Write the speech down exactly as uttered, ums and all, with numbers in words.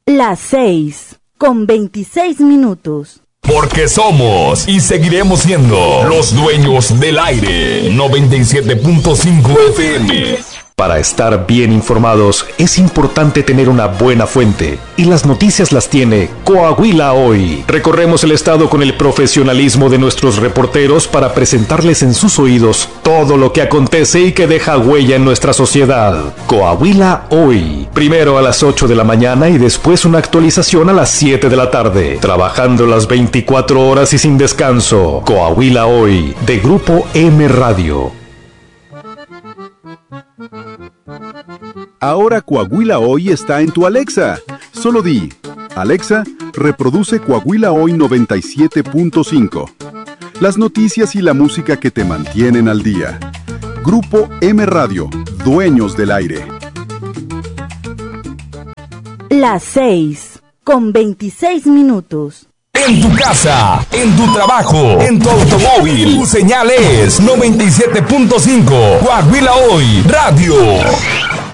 Las seis, con veintiséis minutos. Porque somos y seguiremos siendo los dueños del aire. noventa y siete punto cinco F M. Para estar bien informados es importante tener una buena fuente, y las noticias las tiene Coahuila Hoy. Recorremos el estado con el profesionalismo de nuestros reporteros para presentarles en sus oídos todo lo que acontece y que deja huella en nuestra sociedad. Coahuila Hoy, primero a las ocho de la mañana y después una actualización a las siete de la tarde, trabajando las veinticuatro horas y sin descanso. Coahuila Hoy, de Grupo M Radio. Ahora Coahuila Hoy está en tu Alexa. Solo di, Alexa, reproduce Coahuila Hoy noventa y siete punto cinco. Las noticias y la música que te mantienen al día. Grupo M Radio, dueños del aire. Las seis, con veintiséis minutos. En tu casa, en tu trabajo, en tu automóvil, tu señal es noventa y siete punto cinco. Coahuila Hoy Radio.